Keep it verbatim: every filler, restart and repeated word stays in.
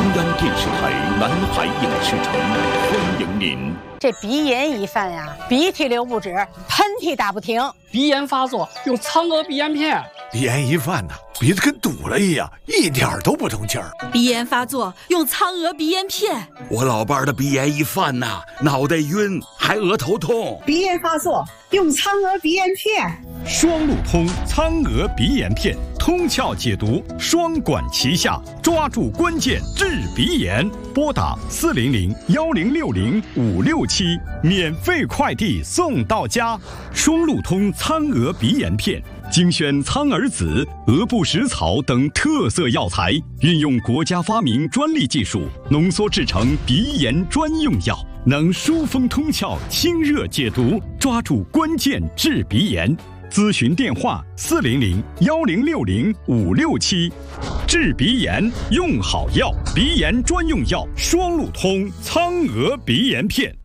央电视台南海影视城欢迎您。 这鼻炎一犯呀，鼻涕流不止，喷嚏打不停。 鼻炎发作用苍娥鼻炎片。 鼻炎一犯呢，鼻子跟堵了一样，一点都不通气儿。 鼻炎发作用苍娥鼻炎片。 我老伴儿的鼻炎一犯呐，脑袋晕，还额头痛。 鼻炎发作用苍娥鼻炎片。 双路通苍娥鼻炎片，通窍解毒，双管齐下，抓住关键治鼻炎。拨打四零零幺零六零五六七，免费快递送到家。双路通苍娥鼻炎片精选苍耳子、鹅不食草等特色药材，运用国家发明专利技术，浓缩制成鼻炎专用药，能疏风通窍、清热解毒，抓住关键治鼻炎。咨询电话：四零零幺零六零五六七。治鼻炎用好药，鼻炎专用药双路通苍娥鼻炎片。